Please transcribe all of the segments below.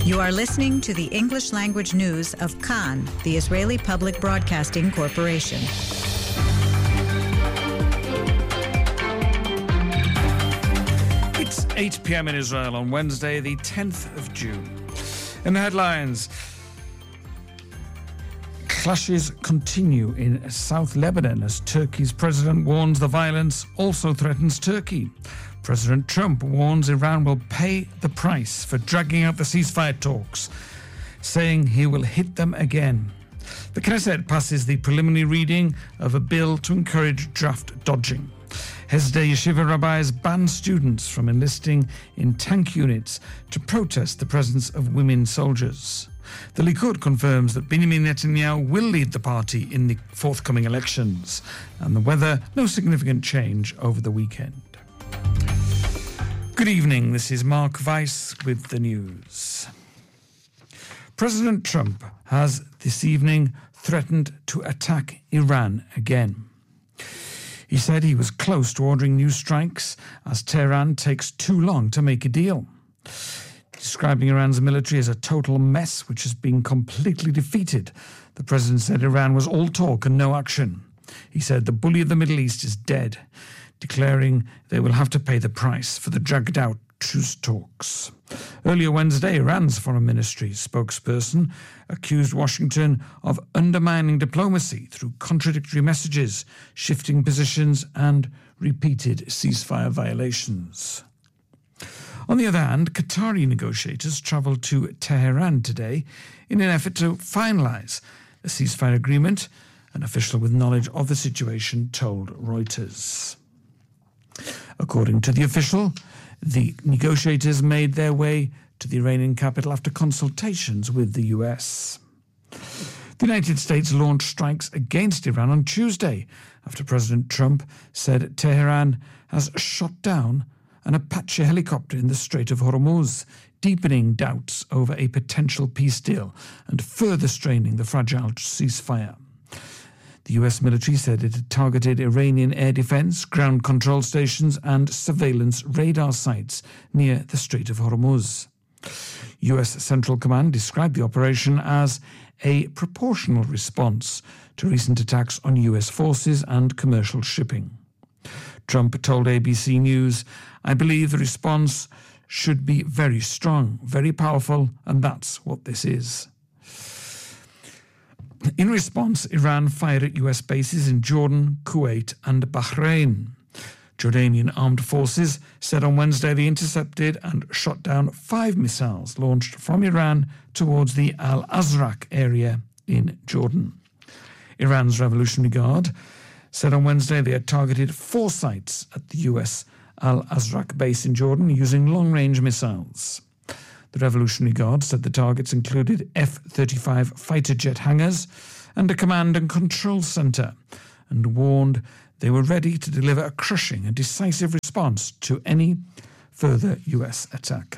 You are listening to the English language news of Kan, the Israeli Public Broadcasting Corporation. It's 8 p.m. in Israel on Wednesday, the 10th of June. In the headlines, clashes continue in South Lebanon as Turkey's president warns the violence also threatens Turkey. President Trump warns Iran will pay the price for dragging out the ceasefire talks, saying he will hit them again. The Knesset passes the preliminary reading of a bill to encourage draft dodging. Hesder Yeshiva rabbis ban students from enlisting in tank units to protest the presence of women soldiers. The Likud confirms that Benjamin Netanyahu will lead the party in the forthcoming elections. And the weather, no significant change over the weekend. Good evening, this is Mark Weiss with the news. President Trump has this evening threatened to attack Iran again. He said he was close to ordering new strikes as Tehran takes too long to make a deal. Describing Iran's military as a total mess which has been completely defeated, the president said Iran was all talk and no action. He said the bully of the Middle East is dead, declaring they will have to pay the price for the dragged-out truce talks. Earlier Wednesday, Iran's foreign ministry spokesperson accused Washington of undermining diplomacy through contradictory messages, shifting positions and repeated ceasefire violations. On the other hand, Qatari negotiators travelled to Tehran today in an effort to finalise a ceasefire agreement, an official with knowledge of the situation told Reuters. According to the official, the negotiators made their way to the Iranian capital after consultations with the US. The United States launched strikes against Iran on Tuesday after President Trump said Tehran has shot down an Apache helicopter in the Strait of Hormuz, deepening doubts over a potential peace deal and further straining the fragile ceasefire. The US military said it had targeted Iranian air defense, ground control stations and surveillance radar sites near the Strait of Hormuz. US Central Command described the operation as a proportional response to recent attacks on US forces and commercial shipping. Trump told ABC News, "I believe the response should be very strong, very powerful, and that's what this is." In response, Iran fired at US bases in Jordan, Kuwait and Bahrain. Jordanian armed forces said on Wednesday they intercepted and shot down 5 missiles launched from Iran towards the Al-Azraq area in Jordan. Iran's Revolutionary Guard said on Wednesday they had targeted 4 sites at the US Al-Azraq base in Jordan using long-range missiles. The Revolutionary Guard said the targets included F-35 fighter jet hangars and a command and control centre, and warned they were ready to deliver a crushing and decisive response to any further US attack.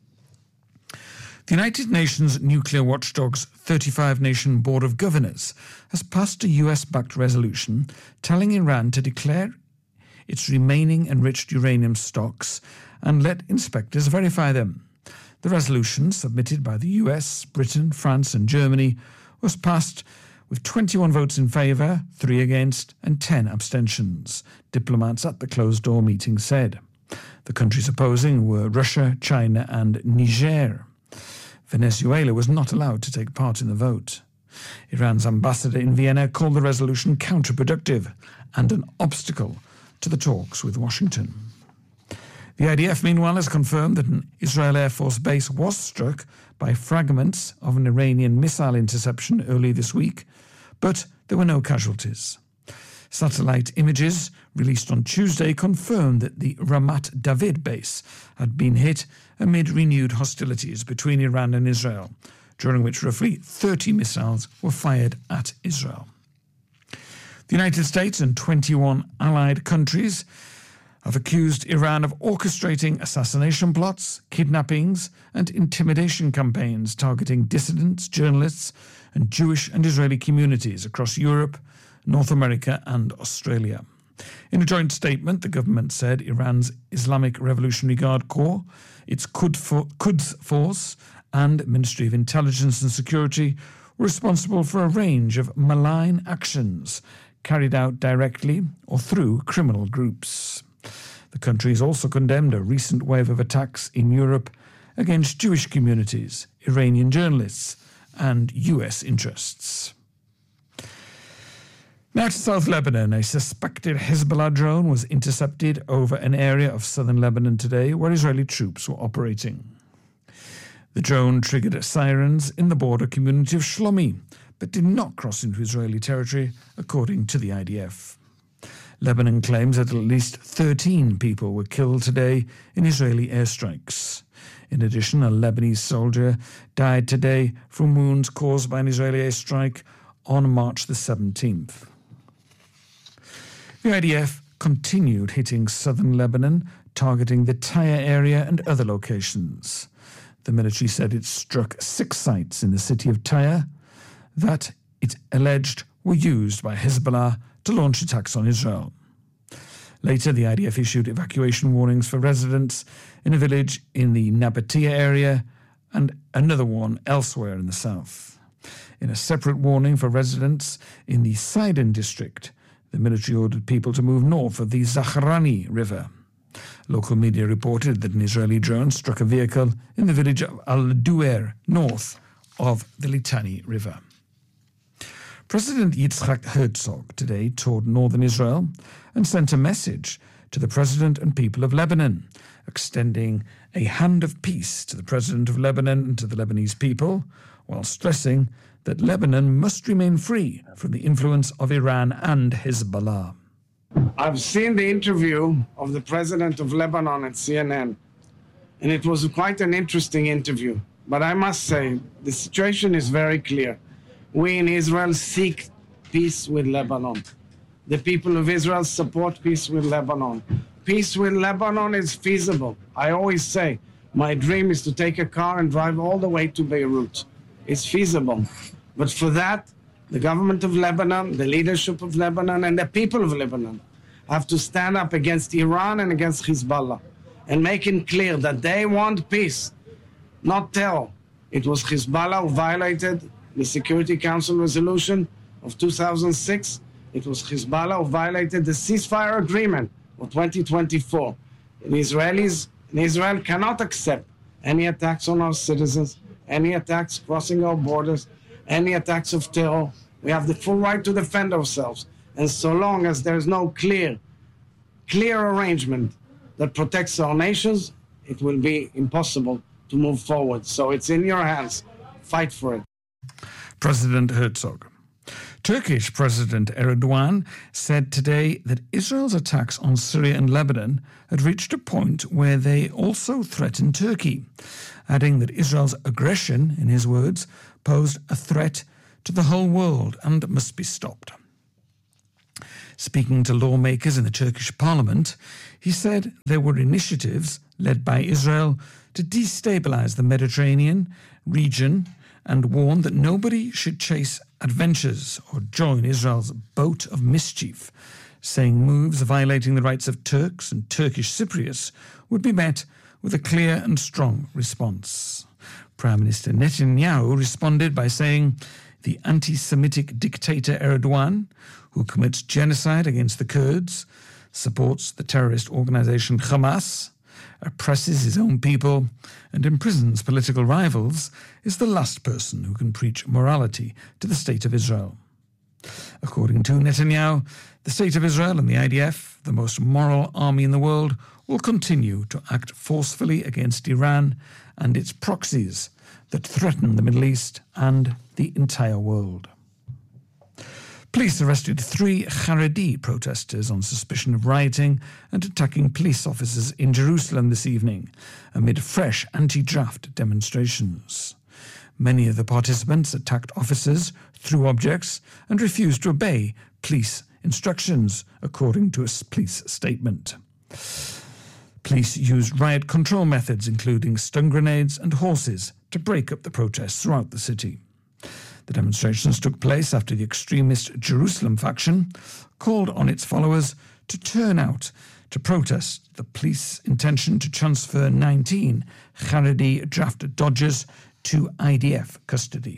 The United Nations Nuclear Watchdog's 35-nation Board of Governors has passed a US-backed resolution telling Iran to declare its remaining enriched uranium stocks and let inspectors verify them. The resolution, submitted by the US, Britain, France and Germany, was passed with 21 votes in favour, 3 against and 10 abstentions, diplomats at the closed-door meeting said. The countries opposing were Russia, China and Niger. Venezuela was not allowed to take part in the vote. Iran's ambassador in Vienna called the resolution counterproductive and an obstacle to the talks with Washington. The IDF, meanwhile, has confirmed that an Israel Air Force base was struck by fragments of an Iranian missile interception early this week, but there were no casualties. Satellite images released on Tuesday confirmed that the Ramat David base had been hit amid renewed hostilities between Iran and Israel, during which roughly 30 missiles were fired at Israel. The United States and 21 allied countries have accused Iran of orchestrating assassination plots, kidnappings and intimidation campaigns targeting dissidents, journalists and Jewish and Israeli communities across Europe, North America and Australia. In a joint statement, the government said Iran's Islamic Revolutionary Guard Corps, its Quds Force and Ministry of Intelligence and Security were responsible for a range of malign actions carried out directly or through criminal groups. The country has also condemned a recent wave of attacks in Europe against Jewish communities, Iranian journalists, and US interests. Now to South Lebanon. A suspected Hezbollah drone was intercepted over an area of southern Lebanon today where Israeli troops were operating. The drone triggered sirens in the border community of Shlomi, but did not cross into Israeli territory, according to the IDF. Lebanon claims that at least 13 people were killed today in Israeli airstrikes. In addition, a Lebanese soldier died today from wounds caused by an Israeli airstrike on March the 17th. The IDF continued hitting southern Lebanon, targeting the Tyre area and other locations. The military said it struck 6 sites in the city of Tyre that it alleged were used by Hezbollah to launch attacks on Israel. Later, the IDF issued evacuation warnings for residents in a village in the Nabatea area and another one elsewhere in the south. In a separate warning for residents in the Sidon district, the military ordered people to move north of the Zahrani River. Local media reported that an Israeli drone struck a vehicle in the village of Al-Duer, north of the Litani River. President Yitzhak Herzog today toured northern Israel and sent a message to the president and people of Lebanon, extending a hand of peace to the president of Lebanon and to the Lebanese people, while stressing that Lebanon must remain free from the influence of Iran and Hezbollah. I've seen the interview of the president of Lebanon at CNN, and it was quite an interesting interview. But I must say, the situation is very clear. We in Israel seek peace with Lebanon. The people of Israel support peace with Lebanon. Peace with Lebanon is feasible. I always say, my dream is to take a car and drive all the way to Beirut. It's feasible. But for that, the government of Lebanon, the leadership of Lebanon, and the people of Lebanon have to stand up against Iran and against Hezbollah and make it clear that they want peace, not terror. It was Hezbollah who violated the Security Council resolution of 2006. It was Hezbollah who violated the ceasefire agreement of 2024. And Israelis in Israel cannot accept any attacks on our citizens, any attacks crossing our borders, any attacks of terror. We have the full right to defend ourselves. And so long as there's no clear arrangement that protects our nations, it will be impossible to move forward. So it's in your hands. Fight for it. President Herzog. Turkish President Erdogan said today that Israel's attacks on Syria and Lebanon had reached a point where they also threatened Turkey, adding that Israel's aggression, in his words, posed a threat to the whole world and must be stopped. Speaking to lawmakers in the Turkish parliament, he said there were initiatives led by Israel to destabilize the Mediterranean region and warned that nobody should chase adventures or join Israel's boat of mischief, saying moves violating the rights of Turks and Turkish Cypriots would be met with a clear and strong response. Prime Minister Netanyahu responded by saying the anti-Semitic dictator Erdogan, who commits genocide against the Kurds, supports the terrorist organization Hamas, oppresses his own people, and imprisons political rivals, is the last person who can preach morality to the State of Israel. According to Netanyahu, the State of Israel and the IDF, the most moral army in the world, will continue to act forcefully against Iran and its proxies that threaten the Middle East and the entire world. Police arrested 3 Haredi protesters on suspicion of rioting and attacking police officers in Jerusalem this evening, amid fresh anti-draft demonstrations. Many of the participants attacked officers, threw objects, and refused to obey police instructions, according to a police statement. Police used riot control methods, including stun grenades and horses, to break up the protests throughout the city. The demonstrations took place after the extremist Jerusalem faction called on its followers to turn out to protest the police intention to transfer 19 Haredi draft dodgers to IDF custody.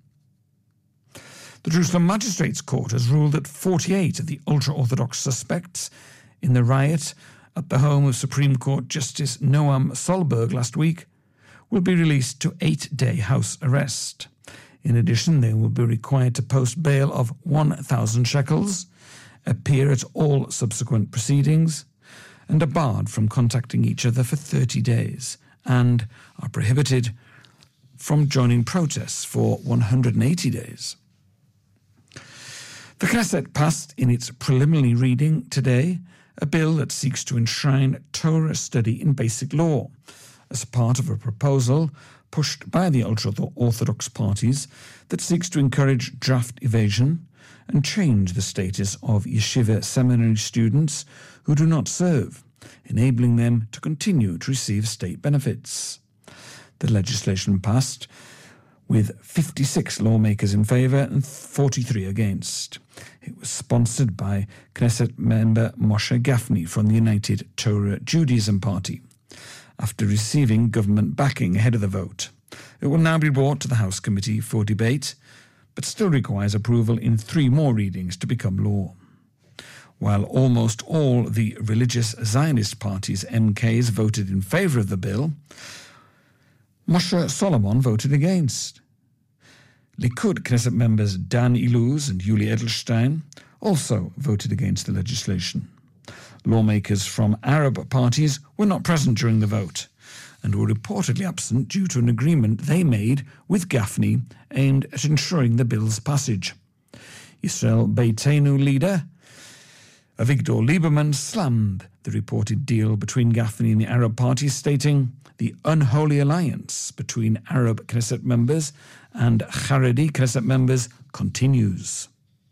The Jerusalem Magistrates Court has ruled that 48 of the ultra-Orthodox suspects in the riot at the home of Supreme Court Justice Noam Solberg last week will be released to 8-day house arrest. In addition, they will be required to post bail of 1,000 shekels, appear at all subsequent proceedings, and are barred from contacting each other for 30 days, and are prohibited from joining protests for 180 days. The Knesset passed in its preliminary reading today a bill that seeks to enshrine Torah study in basic law as part of a proposal pushed by the ultra-Orthodox parties that seeks to encourage draft evasion and change the status of yeshiva seminary students who do not serve, enabling them to continue to receive state benefits. The legislation passed with 56 lawmakers in favour and 43 against. It was sponsored by Knesset member Moshe Gafni from the United Torah Judaism Party. After receiving government backing ahead of the vote, it will now be brought to the House Committee for debate, but still requires approval in 3 more readings to become law. While almost all the religious Zionist parties' MKs voted in favour of the bill, Moshe Solomon voted against. Likud Knesset members Dan Iluz and Yuli Edelstein also voted against the legislation. Lawmakers from Arab parties were not present during the vote and were reportedly absent due to an agreement they made with Gafni aimed at ensuring the bill's passage. Yisrael Beitenu leader Avigdor Lieberman slammed the reported deal between Gafni and the Arab parties, stating, "The unholy alliance between Arab Knesset members and Haredi Knesset members continues."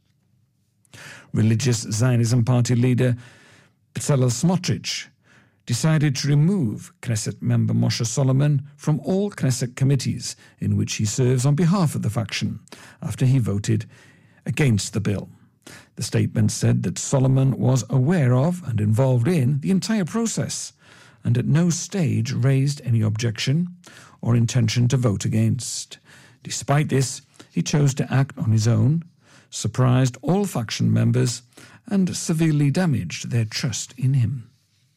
Religious Zionism Party leader Bezalel Smotrich decided to remove Knesset member Moshe Solomon from all Knesset committees in which he serves on behalf of the faction after he voted against the bill. The statement said that Solomon was aware of and involved in the entire process and at no stage raised any objection or intention to vote against. Despite this, he chose to act on his own, surprised all faction members, and severely damaged their trust in him.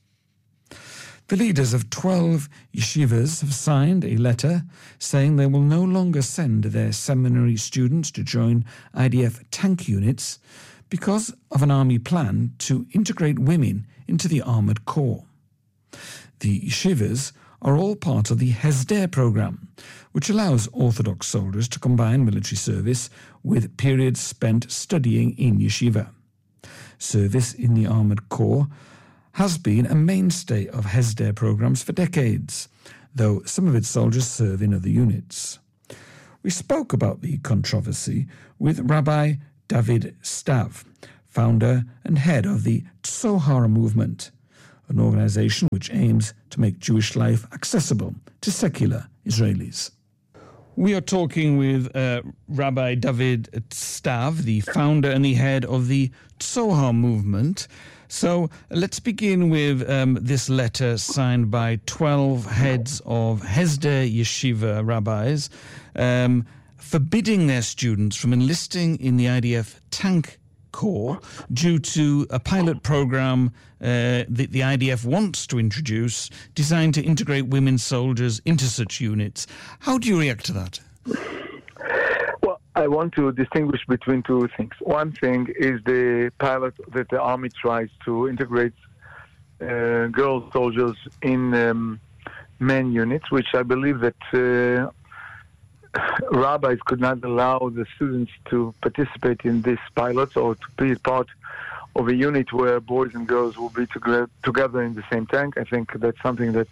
The leaders of 12 yeshivas have signed a letter saying they will no longer send their seminary students to join IDF tank units because of an army plan to integrate women into the armoured corps. The yeshivas are all part of the Hesder program, which allows Orthodox soldiers to combine military service with periods spent studying in yeshiva. Service in the armoured corps has been a mainstay of Hesder programs for decades, though some of its soldiers serve in other units. We spoke about the controversy with Rabbi David Stav, founder and head of the Tzohar movement, an organization which aims to make Jewish life accessible to secular Israelis. We are talking with Rabbi David Stav, the founder and the head of the Tzohar movement. So let's begin with this letter signed by 12 heads of Hesder Yeshiva rabbis, forbidding their students from enlisting in the IDF tank corps due to a pilot program that the IDF wants to introduce, designed to integrate women soldiers into such units. How do you react to that? Well, I want to distinguish between 2 things. One thing is the pilot that the army tries to integrate girl soldiers in men units, which I believe that rabbis could not allow the students to participate in this pilot or to be part of a unit where boys and girls will be together in the same tank. I think that's something that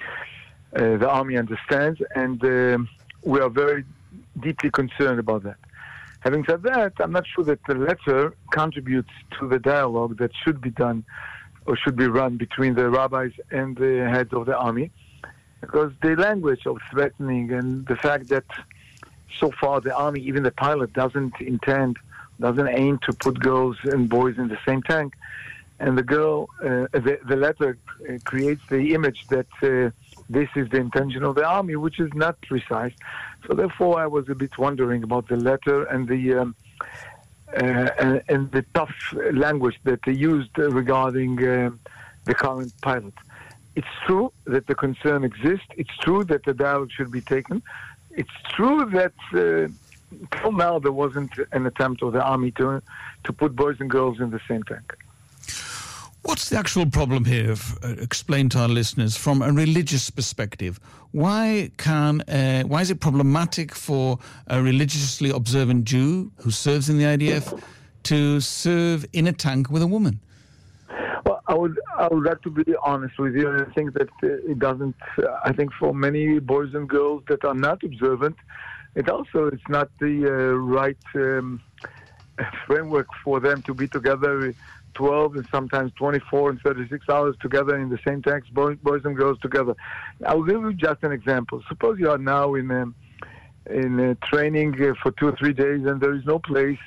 the army understands, and we are very deeply concerned about that. Having said that, I'm not sure that the letter contributes to the dialogue that should be done or should be run between the rabbis and the heads of the army, because the language of threatening and the fact that so far the army, even the pilot, doesn't aim to put girls and boys in the same tank, and the girl, the letter creates the image that this is the intention of the army, which is not precise. So therefore, I was a bit wondering about the letter and the tough language that they used regarding the current pilot. It's true that the concern exists. It's true that the dialogue should be taken. It's true that till now there wasn't an attempt of the army to put boys and girls in the same tank. What's the actual problem here? Explain to our listeners from a religious perspective. Why is it problematic for a religiously observant Jew who serves in the IDF to serve in a tank with a woman? Well, I would like to be honest with you. I think that it doesn't. I think for many boys and girls that are not observant, it's not the right framework for them to be together 12 and sometimes 24 and 36 hours together in the same tanks, boys and girls together. I'll give you just an example. Suppose you are now in training for 2 or 3 days and there is no place,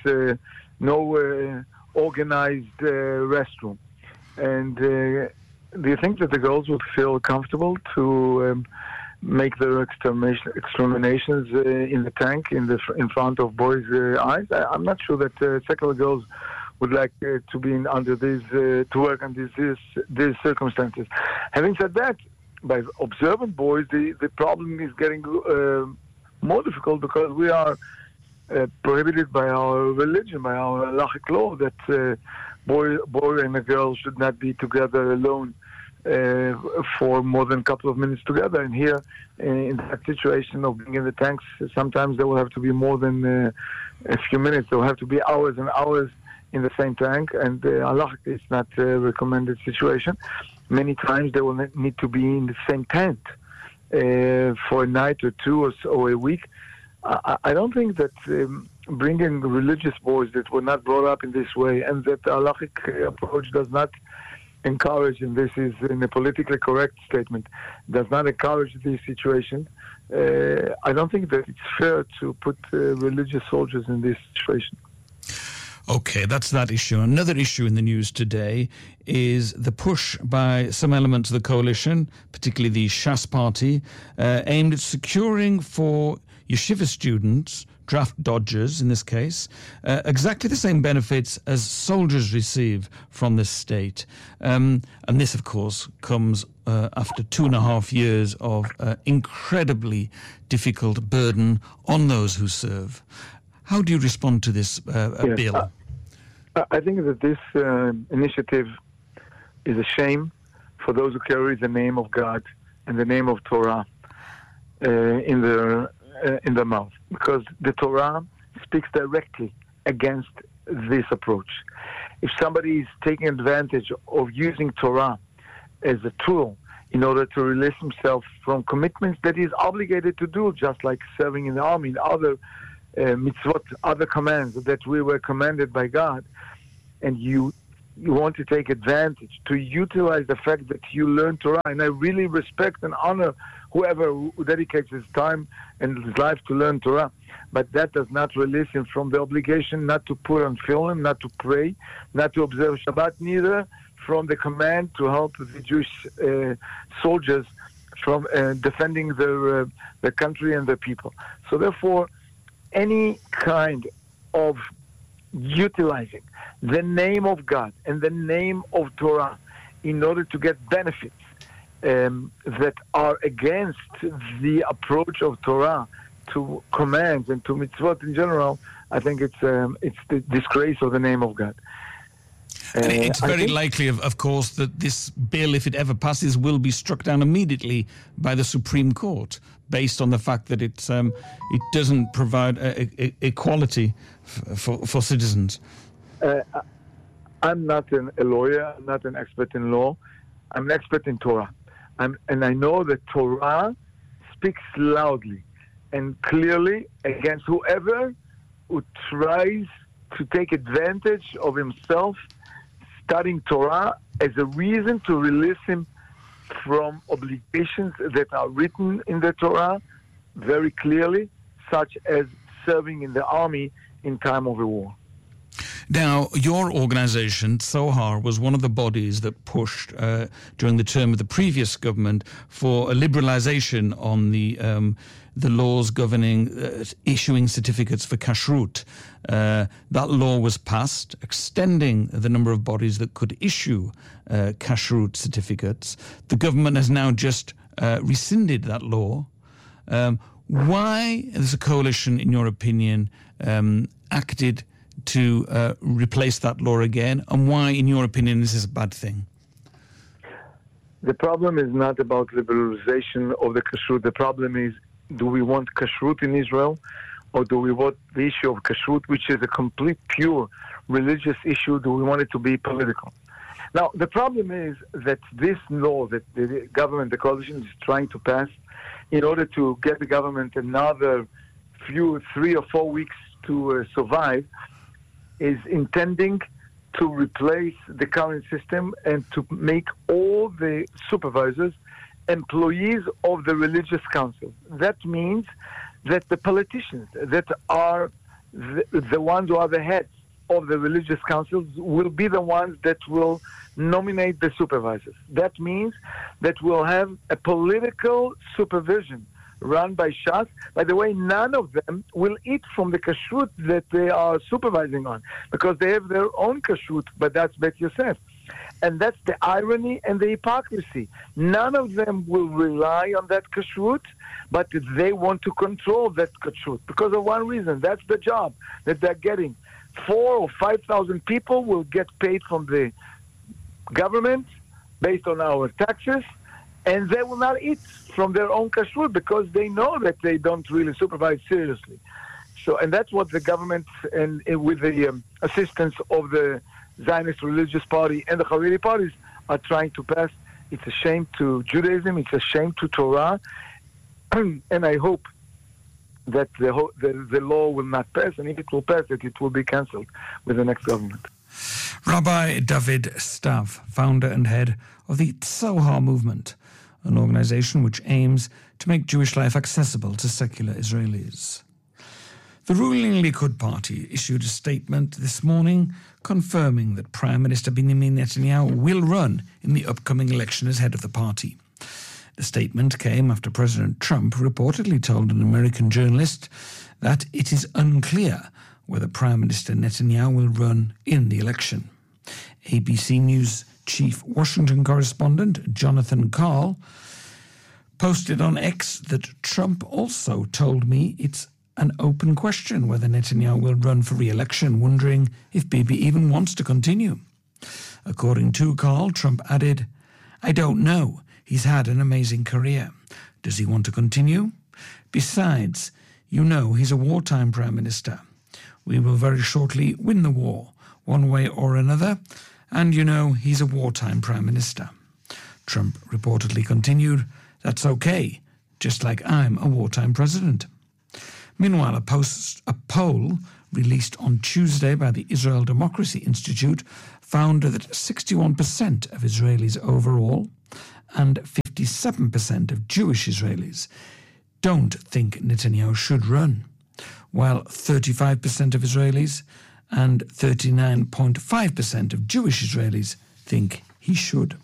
no organized restroom. And do you think that the girls would feel comfortable to make their exterminations in the tank in front of boys' eyes? I'm not sure that secular girls would like to be under to work under these circumstances. Having said that, by observant boys, the problem is getting more difficult because we are prohibited by our religion, by our halachic law, that boy and a girl should not be together alone for more than a couple of minutes together. And here, in that situation of being in the tanks, sometimes there will have to be more than a few minutes. There will have to be hours and hours in the same tank, and halachic is not a recommended situation. Many times they will need to be in the same tent for a night or two or a week. I don't think that bringing religious boys that were not brought up in this way and that the halachic approach does not encourage, and this is in a politically correct statement, does not encourage this situation, I don't think that it's fair to put religious soldiers in this situation. Okay, that's that issue. Another issue in the news today is the push by some elements of the coalition, particularly the Shas Party, aimed at securing for yeshiva students, draft dodgers in this case, exactly the same benefits as soldiers receive from the state. And this, of course, comes after 2.5 years of incredibly difficult burden on those who serve. How do you respond to this bill? I think that this initiative is a shame for those who carry the name of God and the name of Torah in their mouth, because the Torah speaks directly against this approach. If somebody is taking advantage of using Torah as a tool in order to release himself from commitments that he is obligated to do, just like serving in the army and other mitzvot, other commands that we were commanded by God, and you want to take advantage, to utilize the fact that you learn Torah, and I really respect and honor whoever who dedicates his time and his life to learn Torah, but that does not release him from the obligation not to put on film, not to pray, not to observe Shabbat, neither from the command to help the Jewish soldiers from defending their country and their people. So therefore, any kind of utilizing the name of God and the name of Torah in order to get benefits that are against the approach of Torah to commands and to mitzvot in general, I think it's the disgrace of the name of God. And it's very likely, of course, that this bill, if it ever passes, will be struck down immediately by the Supreme Court, based on the fact that it doesn't provide equality for citizens. I'm not a lawyer. I'm not an expert in law. I'm an expert in Torah. And I know that Torah speaks loudly and clearly against whoever who tries to take advantage of himself studying Torah as a reason to release him from obligations that are written in the Torah very clearly, such as serving in the army in time of a war. Now, your organisation, Tzohar, was one of the bodies that pushed during the term of the previous government for a liberalisation on the laws governing issuing certificates for kashrut. That law was passed, extending the number of bodies that could issue kashrut certificates. The government has now just rescinded that law. Why has the coalition, in your opinion, acted to replace that law again, and why, in your opinion, this is a bad thing? The problem is not about liberalization of the kashrut. The problem is, do we want kashrut in Israel, or do we want the issue of kashrut, which is a complete pure religious issue, do we want it to be political? Now, the problem is that this law that the government, the coalition is trying to pass in order to get the government another 3 or 4 weeks to survive, is intending to replace the current system and to make all the supervisors employees of the religious council. That means that the politicians that are the ones who are the heads of the religious councils will be the ones that will nominate the supervisors. That means that we'll have a political supervision run by Shas. By the way, none of them will eat from the kashrut that they are supervising on, because they have their own kashrut, but that's Bet Yosef. And that's the irony and the hypocrisy. None of them will rely on that kashrut, but they want to control that kashrut because of one reason. That's the job that they're getting. 4,000 or 5,000 people will get paid from the government based on our taxes, and they will not eat from their own kashrut because they know that they don't really supervise seriously. So, and that's what the government, and with the assistance of the Zionist Religious Party and the Haredi parties, are trying to pass. It's a shame to Judaism, it's a shame to Torah, and I hope that the law will not pass, and if it will pass, that it will be cancelled with the next government. Rabbi David Stav, founder and head of the Tzohar movement, an organisation which aims to make Jewish life accessible to secular Israelis. The ruling Likud party issued a statement this morning confirming that Prime Minister Benjamin Netanyahu will run in the upcoming election as head of the party. The statement came after President Trump reportedly told an American journalist that it is unclear whether Prime Minister Netanyahu will run in the election. ABC News chief Washington correspondent Jonathan Karl posted on X that Trump also told me it's an open question whether Netanyahu will run for re-election, wondering if Bibi even wants to continue. According to Karl, Trump added, "I don't know. He's had an amazing career. Does he want to continue? Besides, you know he's a wartime prime minister. We will very shortly win the war, one way or another, and you know he's a wartime prime minister." Trump reportedly continued, "That's okay, just like I'm a wartime president." Meanwhile, a poll released on Tuesday by the Israel Democracy Institute found that 61% of Israelis overall and 57% of Jewish Israelis don't think Netanyahu should run, while 35% of Israelis and 39.5% of Jewish Israelis think he should.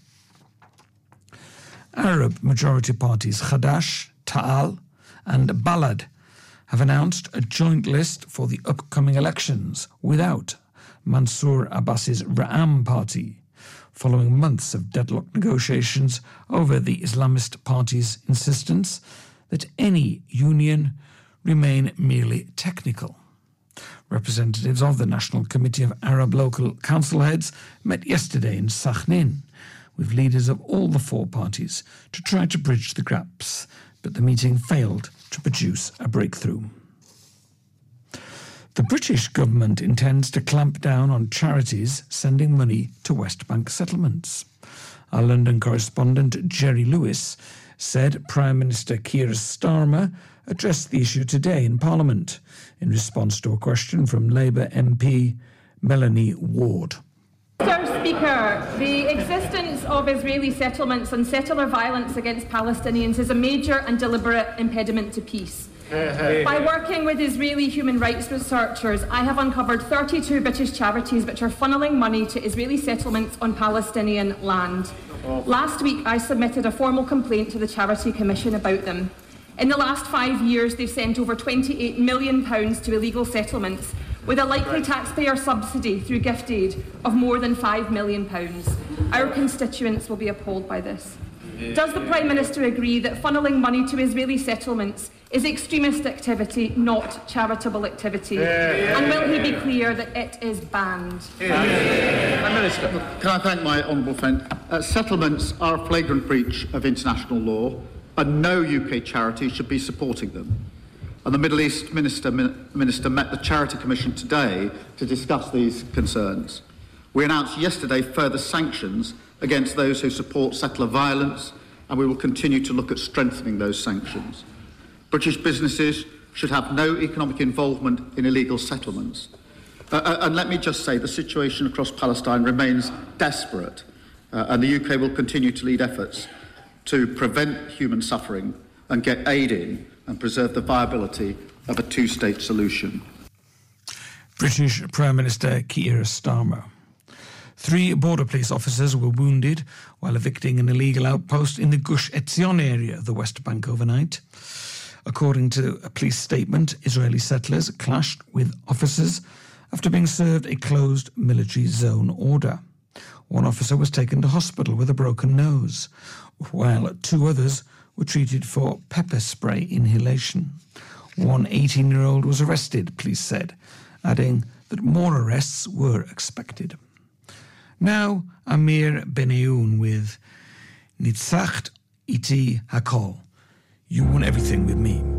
Arab majority parties Hadash, Ta'al and Balad have announced a joint list for the upcoming elections without Mansour Abbas's Ra'am party, following months of deadlocked negotiations over the Islamist party's insistence that any union remain merely technical. Representatives of the National Committee of Arab Local Council Heads met yesterday in Sakhnin with leaders of all the four parties to try to bridge the gaps, but the meeting failed to produce a breakthrough. The British government intends to clamp down on charities sending money to West Bank settlements. Our London correspondent Jerry Lewis said Prime Minister Keir Starmer addressed the issue today in Parliament in response to a question from Labour MP Melanie Ward. Mr. Speaker, the existence of Israeli settlements and settler violence against Palestinians is a major and deliberate impediment to peace. By working with Israeli human rights researchers, I have uncovered 32 British charities which are funneling money to Israeli settlements on Palestinian land. Last week, I submitted a formal complaint to the Charity Commission about them. In the last 5 years, they've sent over £28 million to illegal settlements, with a likely taxpayer subsidy through gift aid of more than £5 million. Our constituents will be appalled by this. Does the Prime Minister agree that funneling money to Israeli settlements is extremist activity, not charitable activity? And will he be clear that it is banned? Prime Minister, can I thank my honourable friend? Settlements are a flagrant breach of international law, and no UK charity should be supporting them. And the Middle East Minister met the Charity Commission today to discuss these concerns. We announced yesterday further sanctions against those who support settler violence, and we will continue to look at strengthening those sanctions. British businesses should have no economic involvement in illegal settlements. And let me just say, the situation across Palestine remains desperate, and the UK will continue to lead efforts to prevent human suffering and get aid in and preserve the viability of a two-state solution. British Prime Minister Keir Starmer. 3 border police officers were wounded while evicting an illegal outpost in the Gush Etzion area of the West Bank overnight. According to a police statement, Israeli settlers clashed with officers after being served a closed military zone order. One officer was taken to hospital with a broken nose, while 2 others were treated for pepper spray inhalation. One 18-year-old was arrested, police said, adding that more arrests were expected. Now, Amir Benayoun with Nitzacht Iti Hakol. You won everything with me.